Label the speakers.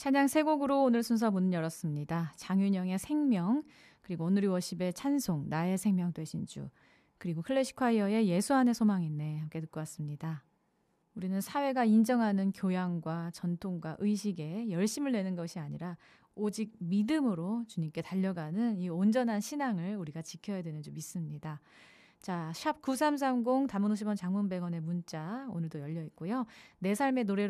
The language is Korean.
Speaker 1: 찬양 세 곡으로 오늘 순서 문을 열었습니다. 장윤영의 생명, 그리고 오늘의 워십의 찬송, 나의 생명 되신 주, 그리고 클래식 콰이어의 예수 안에 소망 있네 함께 듣고 왔습니다. 우리는 사회가 인정하는 교양과 전통과 의식에 열심을 내는 것이 아니라 오직 믿음으로 주님께 달려가는 이 온전한 신앙을 우리가 지켜야 되는 줄 믿습니다. 자, 샵 9330 단문 50원 장문 100원의 문자 오늘도 열려 있고요. 내 삶의 노래로